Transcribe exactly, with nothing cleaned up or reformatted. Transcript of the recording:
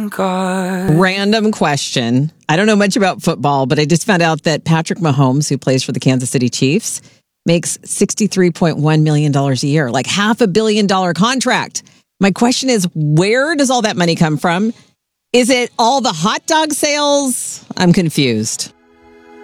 God. Random question. I don't know much about football, but I just found out that Patrick Mahomes, who plays for the Kansas City Chiefs, makes sixty-three point one million dollars a year, like half a billion dollar contract. My question is, where does all that money come from? Is it all the hot dog sales? I'm confused.